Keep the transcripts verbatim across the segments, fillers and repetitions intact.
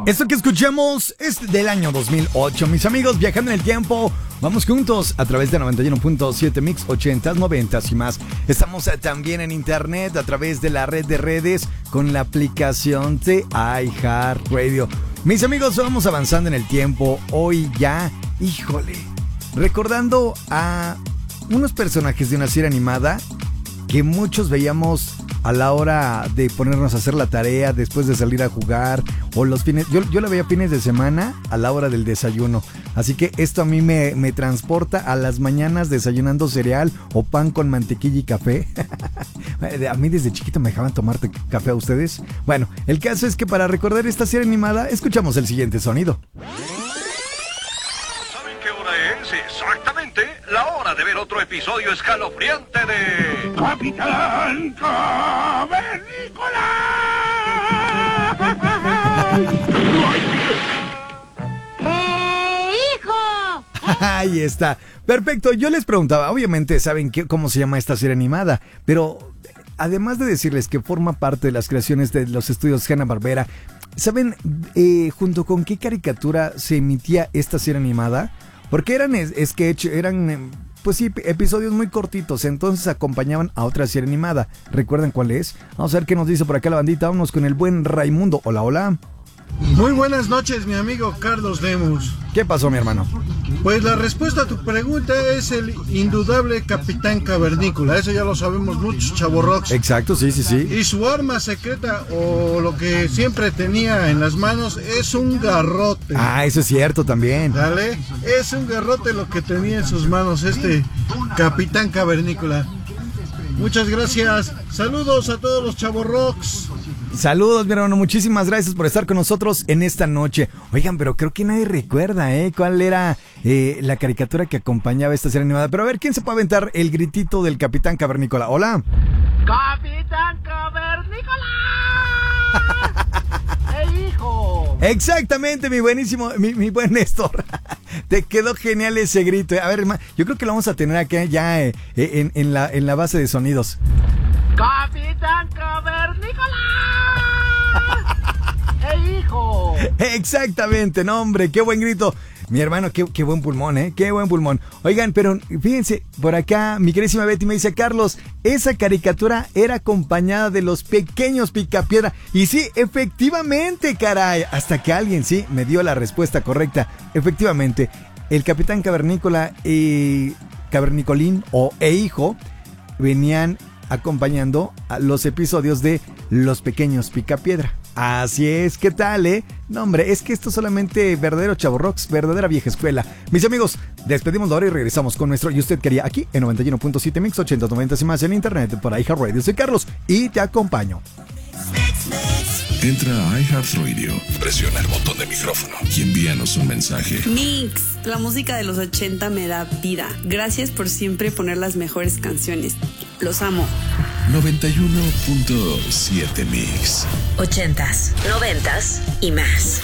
Esto que escuchamos es del año dos mil ocho. Mis amigos, viajando en el tiempo, vamos juntos a través de noventa y uno punto siete Mix, ochentas, noventas y más. Estamos también en internet a través de la red de redes con la aplicación de iHeartRadio. Mis amigos, vamos avanzando en el tiempo. Hoy ya, híjole, recordando a unos personajes de una serie animada que muchos veíamos a la hora de ponernos a hacer la tarea, después de salir a jugar, o los fines, yo, yo la veía fines de semana a la hora del desayuno. Así que esto a mí me, me transporta a las mañanas desayunando cereal o pan con mantequilla y café. A mí desde chiquito me dejaban tomar café, a ustedes. Bueno, el caso es que para recordar esta serie animada, escuchamos el siguiente sonido. ¿Saben qué hora es? Exactamente la hora de ver otro episodio escalofriante de Capitán Cavernícola. ¡Eh, hijo! Ahí está. Perfecto. Yo les preguntaba, obviamente saben qué, cómo se llama esta serie animada, pero además de decirles que forma parte de las creaciones de los estudios Hanna-Barbera, ¿saben eh, junto con qué caricatura se emitía esta serie animada? Porque eran sketch, eran, pues sí, episodios muy cortitos, entonces acompañaban a otra serie animada. ¿Recuerdan cuál es? Vamos a ver qué nos dice por acá la bandita. Vámonos con el buen Raimundo. Hola, hola. Muy buenas noches, mi amigo Carlos Lemus. ¿Qué pasó, mi hermano? Pues la respuesta a tu pregunta es el indudable Capitán Cavernícola. Eso ya lo sabemos muchos chavorrocks. Exacto, sí, sí, sí. Y su arma secreta, o lo que siempre tenía en las manos, es un garrote. Ah, eso es cierto también. Dale, es un garrote lo que tenía en sus manos este Capitán Cavernícola. Muchas gracias. Saludos a todos los chavorrocks. Saludos, mi hermano, muchísimas gracias por estar con nosotros en esta noche. Oigan, pero creo que nadie recuerda, ¿eh? ¿Cuál era eh, la caricatura que acompañaba esta serie animada? Pero a ver, ¿quién se puede aventar el gritito del Capitán Cavernícola? Hola. ¡Capitán Cavernícola! ¡Eh, hijo! Exactamente, mi buenísimo, mi, mi buen Néstor. Te quedó genial ese grito. A ver, yo creo que lo vamos a tener acá ya eh, en, en, la, en la base de sonidos. ¡Capitán Cavernícola! ¡Eh, hijo! Exactamente, no, hombre, qué buen grito. Mi hermano, qué, qué buen pulmón, ¿eh? Qué buen pulmón. Oigan, pero fíjense, por acá mi querísima Betty me dice, Carlos, esa caricatura era acompañada de los pequeños Picapiedra. Y sí, efectivamente, caray. Hasta que alguien, sí, me dio la respuesta correcta. Efectivamente, el Capitán Cavernícola y Cavernicolín o e hijo venían acompañando a los episodios de Los Pequeños Picapiedra. Así es, ¿qué tal, eh? No, hombre, es que esto es solamente verdadero chavorrocks, verdadera vieja escuela. Mis amigos, despedimos la hora y regresamos con nuestro Y Usted Quería aquí en noventa y uno punto siete Mix, ochenta, noventa y más en internet por iHeartRadio. Soy Carlos y te acompaño. Entra a iHeartRadio, presiona el botón de micrófono y envíanos un mensaje. Mix, la música de los ochenta me da vida. Gracias por siempre poner las mejores canciones. Los amo. noventa y uno punto siete Mix. Ochentas, noventas y más.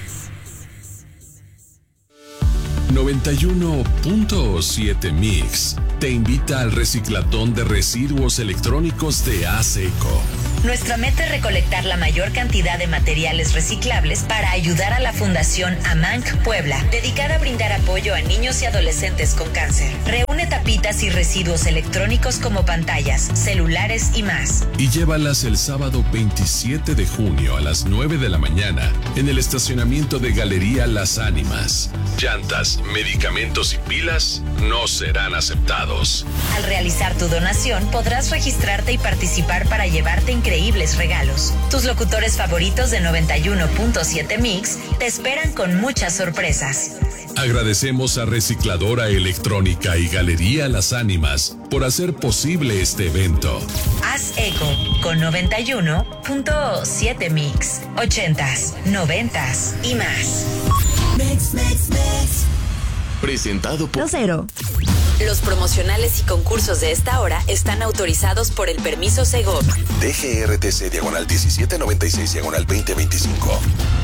noventa y uno punto siete Mix te invita al reciclatón de residuos electrónicos de ASECO. Nuestra meta es recolectar la mayor cantidad de materiales reciclables para ayudar a la Fundación AMANC Puebla, dedicada a brindar apoyo a niños y adolescentes con cáncer. Reúne tapitas y residuos electrónicos como pantallas, celulares y más. Y llévalas el sábado veintisiete de junio a las nueve de la mañana en el estacionamiento de Galería Las Ánimas. Llantas, medicamentos y pilas no serán aceptados. Al realizar tu donación podrás registrarte y participar para llevarte increíbles regalos. Tus locutores favoritos de noventa y uno punto siete Mix te esperan con muchas sorpresas. Agradecemos a Recicladora Electrónica y Galería Las Ánimas por hacer posible este evento. Haz eco con noventa y uno punto siete Mix. Ochentas, noventas y más. Mix, mix, mix. Presentado por Cero. Los promocionales y concursos de esta hora están autorizados por el permiso Segov. D G R T C diagonal diecisiete noventa y seis diagonal veinte veinticinco.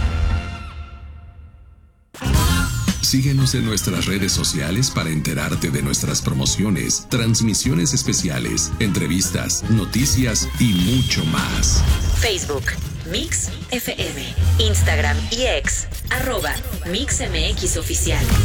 Síguenos en nuestras redes sociales para enterarte de nuestras promociones, transmisiones especiales, entrevistas, noticias y mucho más. Facebook, Mix F M. Instagram y ex, arroba MixMX Oficial.